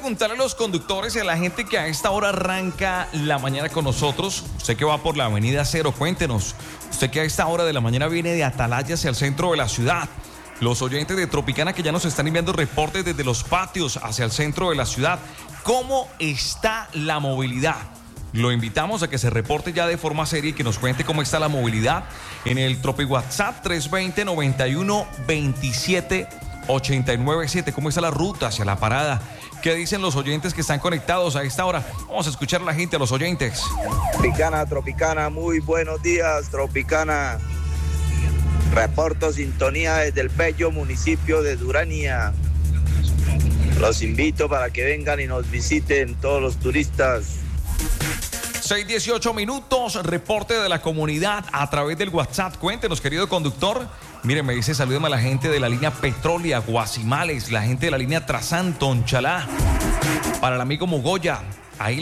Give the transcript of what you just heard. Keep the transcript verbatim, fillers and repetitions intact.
preguntarle a los conductores y a la gente que a esta hora arranca la mañana con nosotros. Usted que va por la avenida Cero, cuéntenos. Usted que a esta hora de la mañana viene de Atalaya hacia el centro de la ciudad. Los oyentes de Tropicana que ya nos están enviando reportes desde los patios hacia el centro de la ciudad. ¿Cómo está la movilidad? Lo invitamos a que se reporte ya de forma seria y que nos cuente cómo está la movilidad en el Tropi WhatsApp tres dos cero, nueve uno, veintisiete ochenta y nueve siete. ¿Cómo está la ruta hacia la parada? ¿Qué dicen los oyentes que están conectados a esta hora? Vamos a escuchar a la gente, a los oyentes. Tropicana, Tropicana, muy buenos días, Tropicana. Reporto sintonía desde el bello municipio de Durania. Los invito para que vengan y nos visiten todos los turistas. seis dieciocho minutos, reporte de la comunidad a través del WhatsApp. Cuéntenos, querido conductor. Miren, me dice, salúdeme a la gente de la línea Petrolia, Guasimales, la gente de la línea Trasanto, Onchalá, para el amigo Mugoya,